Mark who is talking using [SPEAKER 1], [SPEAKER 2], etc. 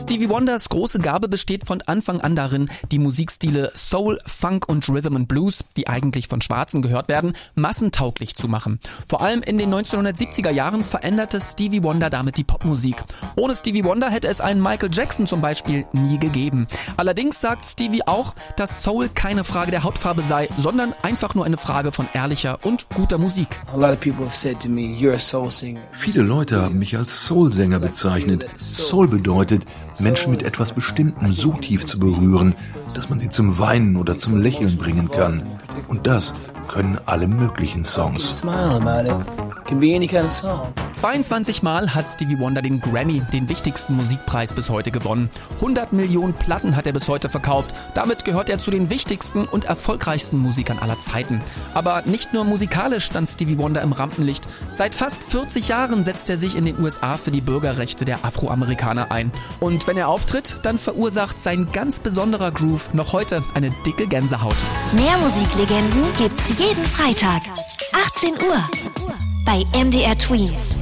[SPEAKER 1] Stevie Wonders große Gabe besteht von Anfang an darin, die Musikstile Soul, Funk und Rhythm and Blues, die eigentlich von Schwarzen gehört werden, massentauglich zu machen. Vor allem in den 1970er Jahren veränderte Stevie Wonder damit die Popmusik. Ohne Stevie Wonder hätte es einen Michael Jackson zum Beispiel nie gegeben. Allerdings sagt Stevie auch, dass Soul keine Frage der Hautfarbe sei, sondern einfach nur eine Frage von ehrlicher und guter Musik.
[SPEAKER 2] Viele Leute haben mich als Soul-Sänger bezeichnet. Soul bedeutet, Menschen mit etwas Bestimmtem so tief zu berühren, dass man sie zum Weinen oder zum Lächeln bringen kann. Und das können alle möglichen Songs.
[SPEAKER 1] 22 Mal hat Stevie Wonder den Grammy, den wichtigsten Musikpreis bis heute gewonnen. 100 Millionen Platten hat er bis heute verkauft. Damit gehört er zu den wichtigsten und erfolgreichsten Musikern aller Zeiten. Aber nicht nur musikalisch stand Stevie Wonder im Rampenlicht. Seit fast 40 Jahren setzt er sich in den USA für die Bürgerrechte der Afroamerikaner ein. Und wenn er auftritt, dann verursacht sein ganz besonderer Groove noch heute eine dicke Gänsehaut.
[SPEAKER 3] Mehr Musiklegenden gibt's jeden Freitag, 18 Uhr, bei MDR Tweens.